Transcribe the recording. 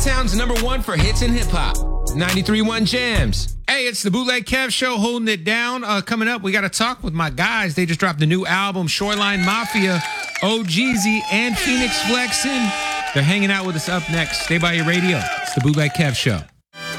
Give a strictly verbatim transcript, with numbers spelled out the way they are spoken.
Chi-Town's number one for hits and hip hop. ninety-three point one Jams. Hey, it's the Bootleg Kev Show holding it down. Uh, coming up, we got to talk with my guys. They just dropped the new album, Shoreline Mafia, O Jeezy, and Phoenix Flexin'. They're hanging out with us up next. Stay by your radio. It's the Bootleg Kev Show.